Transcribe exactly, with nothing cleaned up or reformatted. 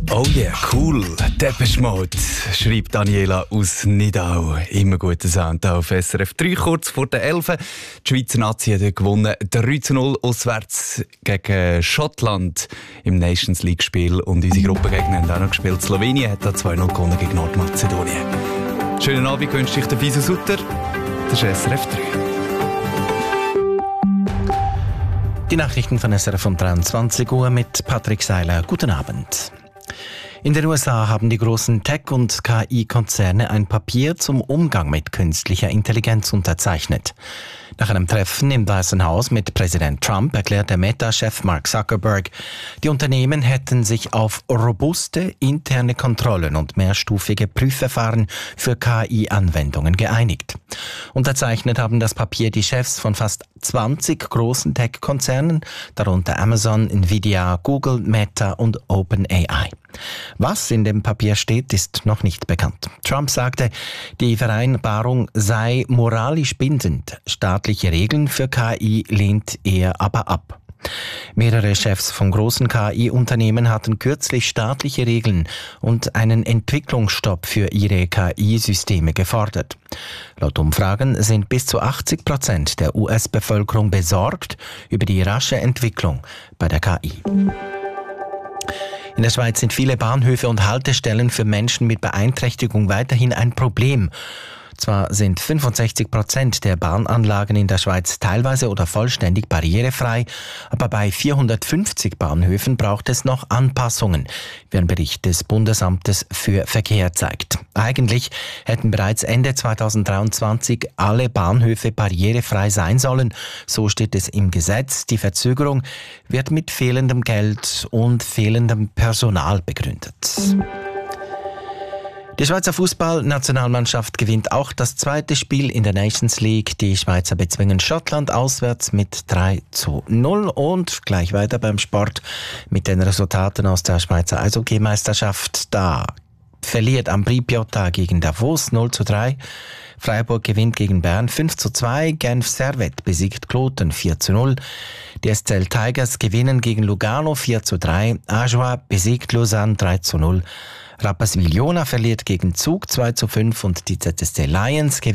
Oh yeah, cool. Depeche Mode, schreibt Daniela aus Nidau. Immer guter Sound auf S R F drei, kurz vor der elf. Die Schweizer Nazi hat gewonnen drei zu null auswärts gegen Schottland im Nations League-Spiel. Und unsere Gruppengegner haben auch noch gespielt. Slowenien hat da zwei null gewonnen gegen Nordmazedonien. Schönen Abend wünsche ich der Fisa Sutter. Das ist S R F drei. Die Nachrichten von S R F um dreiundzwanzig Uhr mit Patrick Seiler. Guten Abend. In den U S A haben die großen Tech- und K I-Konzerne ein Papier zum Umgang mit künstlicher Intelligenz unterzeichnet. Nach einem Treffen im Weißen Haus mit Präsident Trump erklärte Meta-Chef Mark Zuckerberg, die Unternehmen hätten sich auf robuste interne Kontrollen und mehrstufige Prüfverfahren für K I-Anwendungen geeinigt. Unterzeichnet haben das Papier die Chefs von fast zwanzig großen Tech-Konzernen, darunter Amazon, Nvidia, Google, Meta und OpenAI. Was in dem Papier steht, ist noch nicht bekannt. Trump sagte, die Vereinbarung sei moralisch bindend. Staatliche Regeln für K I lehnt er aber ab. Mehrere Chefs von großen K I-Unternehmen hatten kürzlich staatliche Regeln und einen Entwicklungsstopp für ihre K I-Systeme gefordert. Laut Umfragen sind bis zu achtzig Prozent der U S-Bevölkerung besorgt über die rasche Entwicklung bei der K I. In der Schweiz sind viele Bahnhöfe und Haltestellen für Menschen mit Beeinträchtigung weiterhin ein Problem. Zwar sind fünfundsechzig Prozent der Bahnanlagen in der Schweiz teilweise oder vollständig barrierefrei, aber bei vierhundertfünfzig Bahnhöfen braucht es noch Anpassungen, wie ein Bericht des Bundesamtes für Verkehr zeigt. Eigentlich hätten bereits Ende zweitausenddreiundzwanzig alle Bahnhöfe barrierefrei sein sollen, so steht es im Gesetz. Die Verzögerung wird mit fehlendem Geld und fehlendem Personal begründet. Die Schweizer Fußballnationalmannschaft gewinnt auch das zweite Spiel in der Nations League. Die Schweizer bezwingen Schottland auswärts mit drei zu null und gleich weiter beim Sport mit den Resultaten aus der Schweizer Eishockey-Meisterschaft. Da verliert Ambri Piotta gegen Davos null zu drei. Freiburg gewinnt gegen Bern fünf zu zwei. Genf Servette besiegt Kloten vier zu null. Die S C L Tigers gewinnen gegen Lugano vier zu drei. Ajoie besiegt Lausanne drei zu null. Rapperswil-Jona verliert gegen Zug zwei zu fünf und die Z S C Lions gewinnt